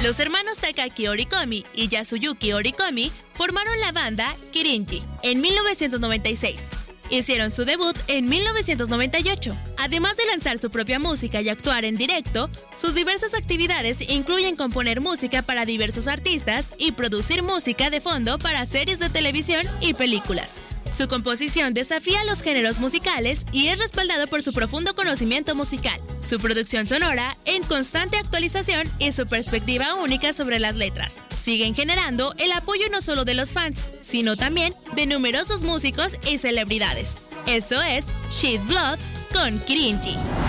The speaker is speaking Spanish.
Los hermanos Takaaki Orikomi y Yasuyuki Orikomi formaron la banda Kirinji en 1996. Hicieron su debut en 1998. Además de lanzar su propia música y actuar en directo, sus diversas actividades incluyen componer música para diversos artistas y producir música de fondo para series de televisión y películas. Su composición desafía los géneros musicales y es respaldado por su profundo conocimiento musical, su producción sonora en constante actualización y su perspectiva única sobre las letras. Siguen generando el apoyo no solo de los fans, sino también de numerosos músicos y celebridades. Eso es Shit Blood con Kirinji.